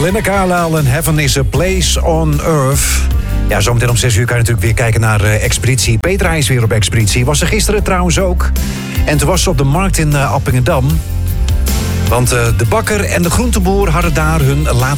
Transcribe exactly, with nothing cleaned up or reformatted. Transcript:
Belinda Carlisle en Heaven is a Place on Earth. Ja, zometeen om zes uur kan je natuurlijk weer kijken naar uh, Expeditie. Petra is weer op Expeditie. Was er gisteren trouwens ook. En toen was ze op de markt in uh, Appingedam. Want uh, de bakker en de groenteboer hadden daar hun laatste